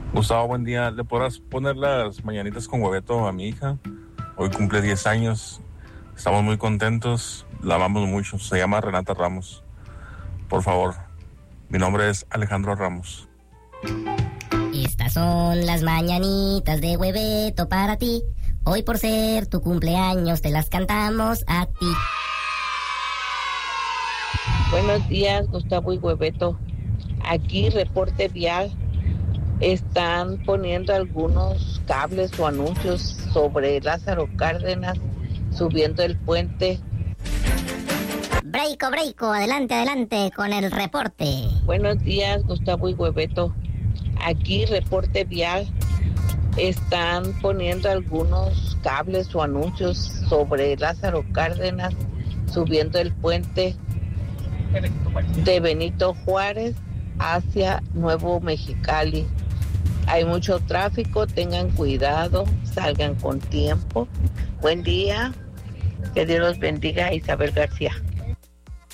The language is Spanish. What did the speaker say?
Gustavo, buen día. ¿Le podrás poner las mañanitas con hueveto a mi hija? Hoy cumple 10 años. Estamos muy contentos. La amamos mucho. Se llama Renata Ramos. Por favor. Mi nombre es Alejandro Ramos. Estas son las mañanitas de hueveto para ti. Hoy por ser tu cumpleaños te las cantamos a ti. Buenos días, Gustavo y Hueveto. Aquí reporte vial. Están poniendo algunos cables o anuncios sobre Lázaro Cárdenas subiendo el puente. Breiko, adelante con el reporte. Buenos días, Gustavo y Hueveto. Aquí reporte vial. Están poniendo algunos cables o anuncios sobre Lázaro Cárdenas subiendo el puente de Benito Juárez hacia Nuevo Mexicali. Hay mucho tráfico, tengan cuidado, salgan con tiempo. Buen día, que Dios los bendiga, Isabel García.